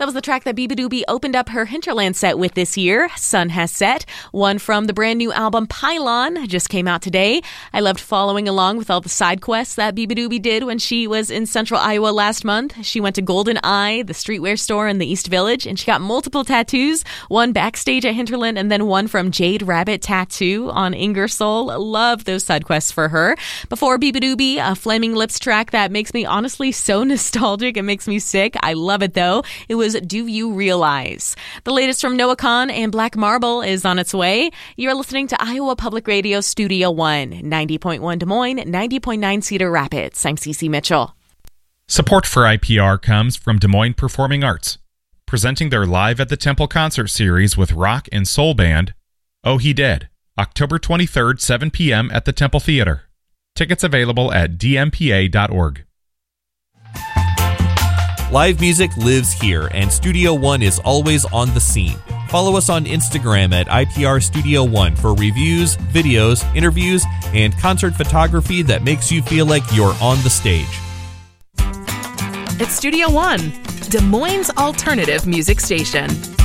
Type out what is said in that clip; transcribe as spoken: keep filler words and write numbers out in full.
That was the track that Beabadoobee opened up her Hinterland set with this year, Sun Has Set, one from the brand new album Pylon, just came out today. I loved following along with all the side quests that Beabadoobee did when she was in central Iowa last month. She went to Golden Eye, the streetwear store in the East Village, and she got multiple tattoos, one backstage at Hinterland and then one from Jade Rabbit Tattoo on Ingersoll. Love those side quests for her. Before Beabadoobee, a Flaming Lips track that makes me honestly so nostalgic. It makes me sick. I love it though. It was Do You Realize? The latest from Noah Kahan and Black Marble is on its way. You're listening to Iowa Public Radio Studio One, ninety point one Des Moines, ninety point nine Cedar Rapids. I'm Cece Mitchell. Support for I P R comes from Des Moines Performing Arts, presenting their Live at the Temple concert series with rock and soul band Oh He Dead, October twenty-third, seven p.m. at the Temple Theater. Tickets available at d m p a dot org. Live music lives here, and Studio One is always on the scene. Follow us on Instagram at I P R Studio One for reviews, videos, interviews, and concert photography that makes you feel like you're on the stage. It's Studio One, Des Moines' alternative music station.